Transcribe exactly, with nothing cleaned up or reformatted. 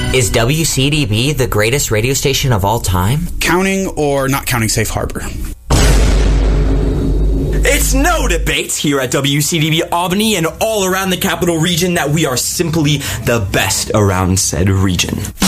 Is W C D B the greatest radio station of all time? Counting or not counting Safe Harbor? It's no debate here at W C D B Albany and all around the capital region that we are simply the best around said region.